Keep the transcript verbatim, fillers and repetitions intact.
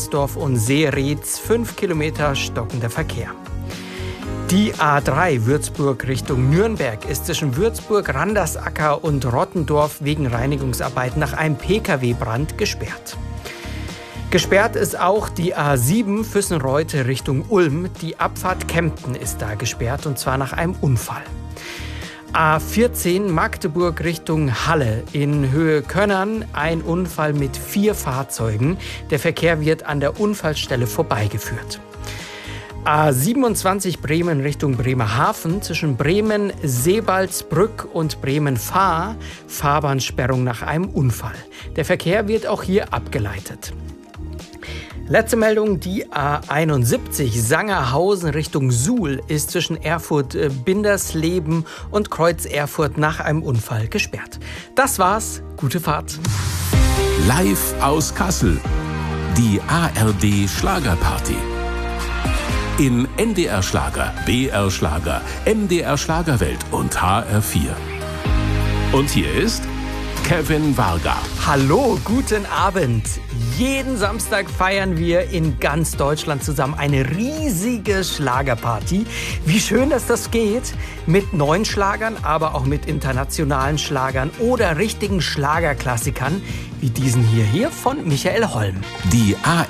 Rangsdorf und Seeretz, fünf Kilometer stockender Verkehr. Die A drei Würzburg Richtung Nürnberg ist zwischen Würzburg, Randersacker und Rottendorf wegen Reinigungsarbeiten nach einem Pkw-Brand gesperrt. Gesperrt ist auch die A sieben Füssen-Reute Richtung Ulm. Die Abfahrt Kempten ist da gesperrt, und zwar nach einem Unfall. A vierzehn Magdeburg Richtung Halle in Höhe Könnern, ein Unfall mit vier Fahrzeugen. Der Verkehr wird an der Unfallstelle vorbeigeführt. A siebenundzwanzig Bremen Richtung Bremerhaven zwischen Bremen-Sebaldsbrück und Bremen-Fahr, Fahrbahnsperrung nach einem Unfall. Der Verkehr wird auch hier abgeleitet. Letzte Meldung, die A einundsiebzig Sangerhausen Richtung Suhl ist zwischen Erfurt-Bindersleben und Kreuz Erfurt nach einem Unfall gesperrt. Das war's, gute Fahrt. Live aus Kassel, die A R D Schlagerparty. In N D R Schlager, B R Schlager, M D R Schlagerwelt und H R vier. Und hier ist Kevin Varga. Hallo, guten Abend. Jeden Samstag feiern wir in ganz Deutschland zusammen eine riesige Schlagerparty. Wie schön, dass das geht. Mit neuen Schlagern, aber auch mit internationalen Schlagern oder richtigen Schlagerklassikern, wie diesen hier, hier von Michael Holm. Die A